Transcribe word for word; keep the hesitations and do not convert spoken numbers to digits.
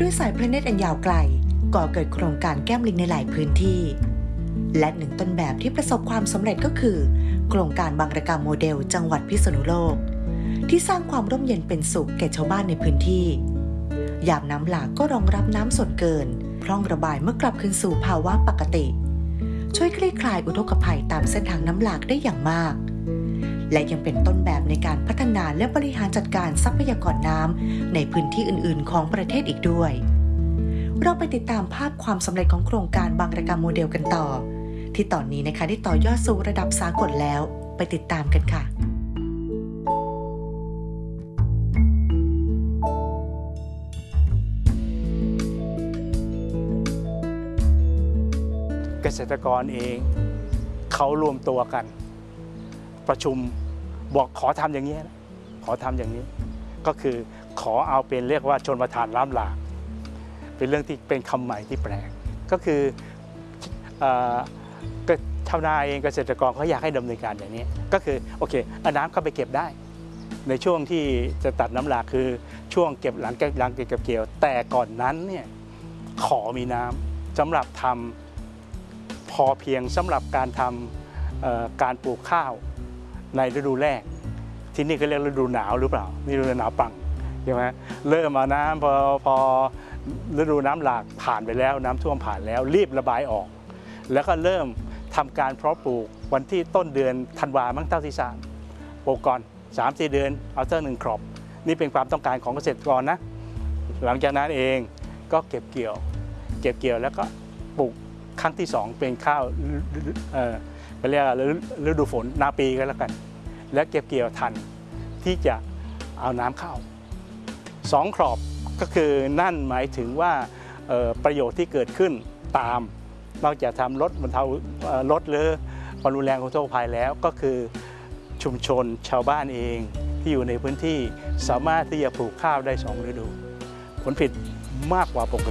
ด้วยสายพระเนตรอันยาวไกลก่อเกิดโครงการแก้มลิงในหลายพื้นที่และหนึ่งต้นแบบที่ประสบความสำเร็จก็คือโครงการบางระกำโมเดลจังหวัดพิษณุโลกที่สร้างความร่มเย็นเป็นสุขแก่ชาวบ้านในพื้นที่ยามน้ำหลากก็รองรับน้ำส่วนเกินพร่องระบายเมื่อกลับคืนสู่ภาวะปกติช่วยคลี่คลายอุทกภัยตามเส้นทางน้ำหลากได้อย่างมากและยังเป็นต้นแบบในการพัฒนาและบริหารจัดการทรัพยากรน้ำในพื้นที่อื่นๆของประเทศอีกด้วยเราไปติดตามภาพความสำเร็จของโครงการบางระกำโมเดลกันต่อที่ตอนนี้นะคะได้ต่อยอดสู่ระดับสากลแล้วไปติดตามกันค่ะเกษตรกรเองเขารวมตัวกันประชุมบอกขอทำอย่างนี้นะขอทำอย่างนี้ก็คือขอเอาเป็นเรียกว่าชนประทานล้ำหลากเป็นเรื่องที่เป็นคำใหม่ที่แปลกก็คือชาวนาเองเกษตรกรเขาอยากให้ดำเนินการอย่างนี้ก็คือโอเคเอาน้ำเข้าไปเก็บได้ในช่วงที่จะตัดน้ำหลากคือช่วงเก็บหลังหลังเก็บเกี่ยวแต่ก่อนนั้นเนี่ยขอมีน้ำสำหรับทำพอเพียงสำหรับการทำการปลูกข้าวในฤดูแรกที่นี่ก็เรียกฤดูหนาวหรือเปล่านี่ฤดูหนาวปังใช่ไหมเริ่มมาน้ำพอพอฤดูน้ำหลากผ่านไปแล้วน้ำท่วมผ่านแล้วรีบระบายออกแล้วก็เริ่มทำการเพาะปลูกวันที่ต้นเดือนธันวาคมเท่าที่ทราบปลูกก่อน สามถึงสี่ เดือนเอาเท่าหนึ่งครอบนี่เป็นความต้องการของเกษตรกรนะหลังจากนั้นเองก็เก็บเกี่ยวเก็บเกี่ยวแล้วก็ปลูกครั้งที่สองเป็นข้าวเอ่อเรียกฤดูฝนนาปีก็แล้วกันและเก็บเกี่ยวทันที่จะเอาน้ำเข้าสองครอบก็คือนั่นหมายถึงว่าประโยชน์ที่เกิดขึ้นตามนอกจากทำลดบรรเทาลดหรือความรุนแรงของอุทกภัยแล้วก็คือชุมชนชาวบ้านเองที่อยู่ในพื้นที่สามารถที่จะปลูกข้าวได้สองฤดูผลผลิตมากกว่าปก